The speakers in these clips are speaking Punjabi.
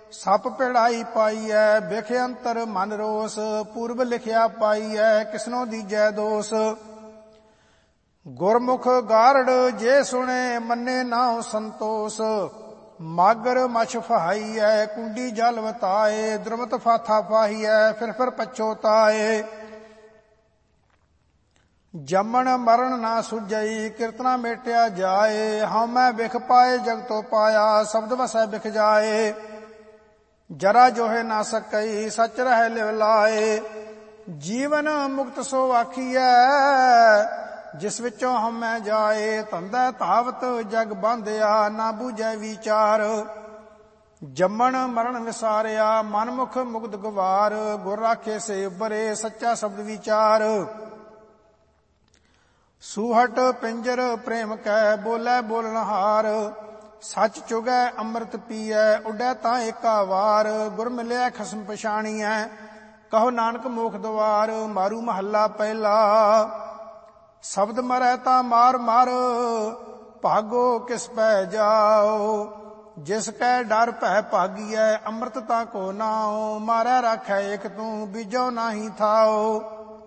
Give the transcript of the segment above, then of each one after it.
ਸਪ ਪਿੜਾਈ ਪਾਈਐ, ਬਿਖ ਅੰਤਰ ਮਨ ਰੋਸ, ਪੂਰਬ ਲਿਖਿਆ ਪਾਈਐ, ਕਿਸਨੋ ਦੀਜੈ ਦੋਸ। ਗੁਰਮੁਖ ਗਾਰੜ ਜੇ ਸੁਣੇ, ਮੰਨੇ ਨਾਉ ਸੰਤੋਸ, ਮਾਗਰ ਮਛ ਫਹਾਈਐ, ਕੁੰਡੀ ਜਲ ਵਤਾਏ, ਦੁਰਮਤ ਫਾਥਾ ਫਾਹੀਐ, ਫਿਰ ਪਛੋਤਾਏ। ਜੰਮਣ ਮਰਨ ਨਾ ਸੁਝਈ, ਕੀਰਤਨਾ ਮੇਟਿਆ ਜਾਏ, ਹਉਮੈ ਬਿਖ ਪਾਏ, ਜਗਤੋ ਪਾਇਆ, ਸ਼ਬਦ ਵਸੈ ਬਿਖ ਜਾਏ। ਜਰਾ ਜੋਹੇ ਨਾ ਸਕਈ, ਸਚ ਰਹਿ ਲਿਵ ਲਾਏ, ਜੀਵਨ ਮੁਕਤ ਸੋ ਆਖੀਐ, ਜਿਸ ਵਿੱਚੋਂ ਹਉਮੈ ਜਾਏ। ਧੰਦਾ ਧਾਵਤ ਜਗ ਬਾਂਧਿਆ, ਨਾ ਬੂਝੈ ਵਿਚਾਰ, ਜੰਮਣ ਮਰਨ ਵਿਸਾਰਿਆ, ਮਨਮੁਖ ਮੁਕਤ ਗਵਾਰ। ਗੁਰ ਰਾਖੇ ਸੇ ਉਬਰੇ, ਸੱਚਾ ਸ਼ਬਦ ਵਿਚਾਰ, ਸੂਹਟ ਪਿੰਜਰ ਪ੍ਰੇਮ ਕੈ, ਬੋਲੇ ਬੋਲਨਹਾਰ। ਸੱਚ ਚੁਗੈ ਅੰਮ੍ਰਿਤ ਪੀਐ, ਉੱਡੈ ਤਾਂ ਏਕਾ ਵਾਰ। ਗੁਰ ਮਿਲਿਆ ਖਸਮ ਪਛਾਣੀਐ, ਕਹੋ ਨਾਨਕ ਮੋਖ ਦੁਆਰ। ਮਾਰੂ ਮਹੱਲਾ ਪਹਿਲਾ। ਸ਼ਬਦ ਮਰੈ ਤਾਂ ਮਾਰ ਮਾਰ, ਭਾਗੋ ਕਿਸ ਪੈ ਜਾਓ। ਜਿਸ ਕੈ ਡਰ ਭੈ ਭਾਗੀਐ, ਅੰਮ੍ਰਿਤ ਤਾਂ ਕੋ ਨਾਉ। ਮਾਰੈ ਰਾਖੈ ਏਕ ਤੂੰ, ਬੀਜੋ ਨਾਹੀ ਥਾਓ।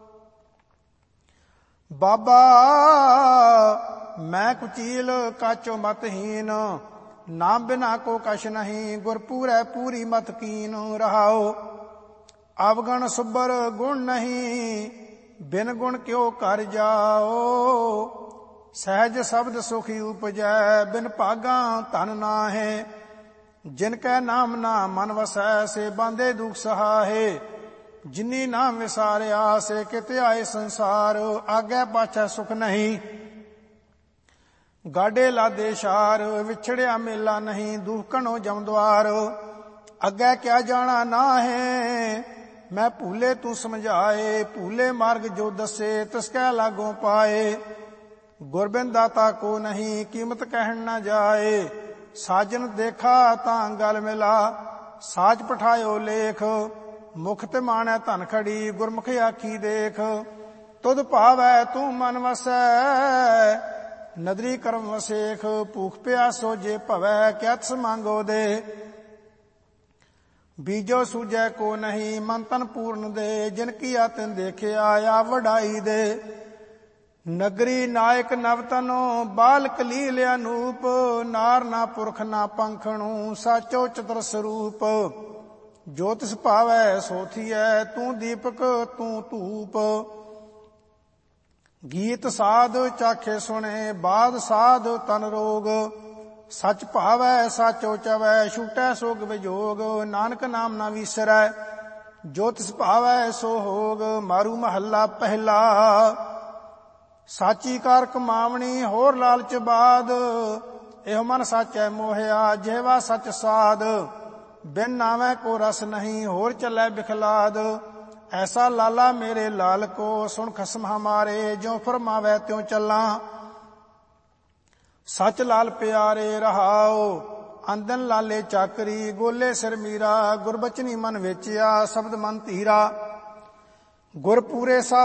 ਬਾਬਾ ਮੈਂ ਕੁਚੀਲ, ਕਾਚੋ ਮਤਹੀਨ, ਨਾਮ ਬਿਨਾ ਕੋ ਕਛ ਨਹੀਂ। ਗੁਰ ਪੂਰੈ ਪੂਰੀ ਮਤ ਕੀਨ ਰਹਾਓ। ਅਵਗਣ ਸੁਬਰ ਗੁਣ ਨਹੀਂ, ਬਿਨ ਗੁਣ ਕਿਉ ਕਰ ਜਾਓ। ਸਹਿਜ ਸ਼ਬਦ ਸੁਖੀ ਉਪਜੈ, ਬਿਨ ਭਾਗਾ ਧਨ ਨਾਹੇ। ਜਿਨ ਕੈ ਨਾਮ ਨਾ ਮਨ ਵਸੈ, ਸੇ ਬਾਂਧੇ ਦੁਖ ਸਹਾਏ। ਜਿਨੀ ਨਾਮ ਵਿਸਾਰਿਆ, ਸੇ ਕਿਤੇ ਆਏ ਸੰਸਾਰ। ਆਗੇ ਪਾਛੈ ਸੁਖ ਨਹੀਂ, ਗਾਡੇ ਲਾਦੇ ਸ਼ਾਰ। ਵਿਛੜਿਆ ਮੇਲਾ ਨਹੀਂ, ਦੁਖ ਘਣੋ ਜਮ ਦੁਆਰ। ਅੱਗੇ ਕਿਆ ਜਾਣਾ ਨਾਹੇ, ਮੈਂ ਭੂਲੇ ਤੂੰ ਸਮਝਾਏ। ਭੂਲੇ ਮਾਰਗ ਜੋ ਦੱਸੇ, ਤਿਸ ਕੈ ਲਾਗੋਂ ਪਾਏ। ਗੁਰਬਿੰਦ ਦਾਤਾ ਕੋ ਨਹੀਂ, ਕੀਮਤ ਕਹਿਣ ਨਾ ਜਾਏ। ਸਾਜਨ ਦੇਖਾ ਤਾਂ ਗਲ ਮਿਲਾ, ਸਾਚ ਪਠਾਇਓ ਲੇਖ। ਮੁਖ ਤੇ ਮਾਣੈ ਧਨ ਖੜੀ, ਗੁਰਮੁਖ ਆਖੀ ਦੇਖ। ਤੁਧ ਭਾਵੈ ਤੂੰ ਮਨ ਵਸੈ, ਨਦਰੀ ਕਰਮ ਵਸੇਖ। ਭੂਖ ਪਿਆਸੋ ਜੇ ਭਵੈ, ਕਿਆ ਤਿਸ ਮੰਗੋ ਦੇ। ਬੀਜੋ ਸੂਝੈ ਕੋ ਨਹੀਂ, ਮਨ ਤਨ ਪੂਰਨ ਦੇ। ਜਿਨ ਕੀਆ ਤਿਨ ਦੇਖਿਆ, ਆ ਵਡਾਈ ਦੇ। ਨਗਰੀ ਨਾਇਕ ਨਵਤਨੋ, ਬਾਲ ਕਲੀਲ ਅਨੂਪ। ਨਾਰ ਨਾ ਪੁਰਖ ਨਾ ਪੰਖਣੂ, ਸਾਚੋ ਚਤੁਰ ਸਰੂਪ। ਜੋ ਤਿਸ ਭਾਵੈ ਸੋ ਥੀਐ, ਤੂੰ ਦੀਪਕ ਤੂੰ ਧੂਪ। ਗੀਤ ਸਾਧ ਚਾਖੇ ਸੁਣੇ, ਬਾਦ ਸਾਧ ਤਨ ਰੋਗ। ਸਚ ਭਾਵੈ ਸਾਚੋ ਚਵੈ, ਛੂਟੈ ਸੋਗ ਵਿਜੋਗ। ਨਾਨਕ ਨਾਮ ਨਾ ਵੀਸਰੈ, ਜੋ ਤਿਸ ਭਾਵੈ ਸੋ ਹੋਗ। ਮਾਰੂ ਮਹੱਲਾ ਪਹਿਲਾ। ਸਾਚੀ ਕਾਰ ਕਮਾਵਣੀ, ਹੋਰ ਲਾਲਚ ਬਾਦ। ਇਹੋ ਮਨ ਸਾਚੈ ਮੋਹਿਆ, ਜਿਹਵਾ ਸਚ ਸਾਧ। ਬਿਨ ਨਾਵੈ ਕੋ ਰਸ ਨਹੀਂ, ਹੋਰ ਚੱਲੈ ਬਿਖਲਾਦ। ਐਸਾ ਲਾਲਾ ਮੇਰੇ ਲਾਲ ਕੋ, ਸੁਣ ਖਸਮ ਹਮਾਰੇ। ਜਿਉ ਫਰਮਾਵੈ ਤਿਉ ਚੱਲਾਂ, ਸਚ ਲਾਲ ਪਿਆਰੇ ਰਹਾਓ। ਅੰਦਨ ਲਾਲੇ ਚਾਕਰੀ, ਗੋਲੇ ਸਿਰ ਮੀਰਾ। ਗੁਰਬਚਨੀ ਮਨ ਵੇਚਿਆ, ਸ਼ਬਦ ਮਨ ਧੀਰਾ। ਗੁਰ ਪੂਰੇ ਸਾ